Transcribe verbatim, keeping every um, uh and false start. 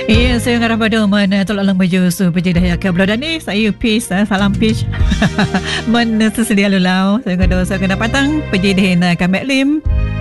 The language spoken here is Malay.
Ya, saya ngarap pada mana tolak lang baju su pergi dah ke belodan ni saya peace eh, salam peace. Men sesedia lulau saya kena saya kena patang pergi dah nak kamek lim.